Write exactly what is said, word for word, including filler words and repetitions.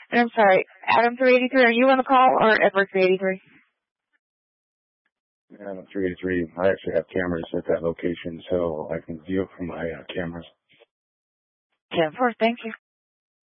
And I'm sorry, Adam three eighty-three, are you on the call or Edward three eighty-three? Adam three eighty-three, I actually have cameras at that location, so I can view it from my uh, cameras. ten four, thank you.